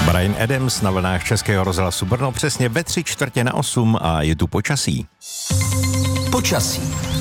Bryan Adams na vlnách Českého rozhlasu Brno přesně ve 7:45 a je tu počasí. Počasí.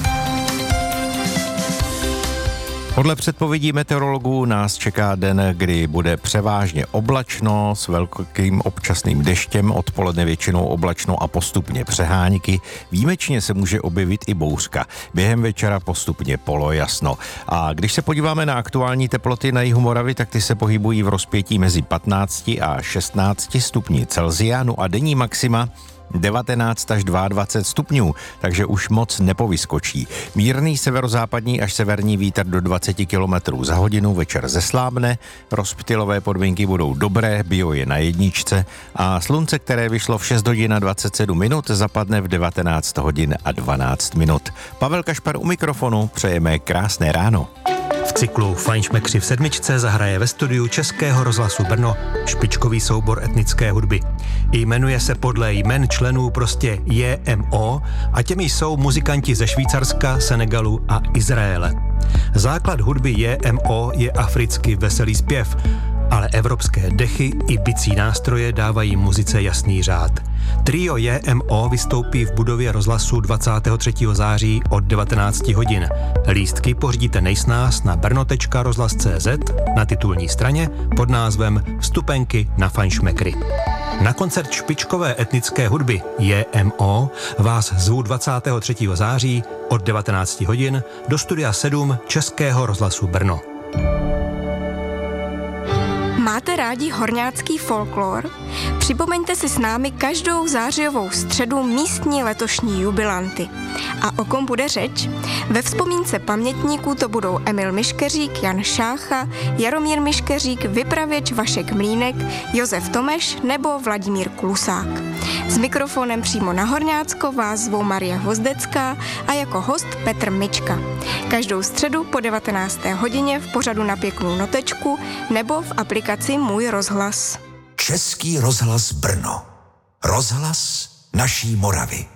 Podle předpovědí meteorologů nás čeká den, kdy bude převážně oblačno s velkým občasným deštěm, odpoledne většinou oblačno a postupně přehánky. Výjimečně se může objevit i bouřka. Během večera postupně polojasno. A když se podíváme na aktuální teploty na jihu Moravy, tak ty se pohybují v rozpětí mezi 15 a 16 stupni Celsia, no a denní maxima 19 až 22 stupňů, takže už moc nepovyskočí. Mírný severozápadní až severní vítr do 20 km za hodinu, večer zeslábne, rozptylové podmínky budou dobré, bio je na jedničce a slunce, které vyšlo v 6 hodin a 27 minut, zapadne v 19 hodin a 12 minut. Pavel Kašpar u mikrofonu, přejeme krásné ráno. V cyklu Fajnšmekři v sedmičce zahraje ve studiu Českého rozhlasu Brno špičkový soubor etnické hudby. Jmenuje se podle jmen členů prostě JMO a těmi jsou muzikanti ze Švýcarska, Senegalu a Izraele. Základ hudby JMO je africký veselý zpěv, ale evropské dechy i bicí nástroje dávají muzice jasný řád. Trio JMO vystoupí v budově rozhlasu 23. září od 19 hodin. Lístky pořídíte nejsnáz na brno.rozhlas.cz na titulní straně pod názvem Vstupenky na Fajnšmekry. Na koncert špičkové etnické hudby JMO vás zvu 23. září od 19 hodin do studia 7 Českého rozhlasu Brno. Máte rádi horňácký folklor? Připomeňte si s námi každou zářijovou středu místní letošní jubilanty. A o kom bude řeč? Ve vzpomínce pamětníků to budou Emil Miškeřík, Jan Šácha, Jaromír Miškeřík, vypravěč Vašek Mlýnek, Josef Tomeš nebo Vladimír Klusák. S mikrofonem přímo na Horňácko vás zvou Marie Hvozdecká a jako host Petr Mička. Každou středu po 19. hodině v pořadu Na pěknou notečku nebo v aplikaci Můj rozhlas. Český rozhlas Brno. Rozhlas naší Moravy.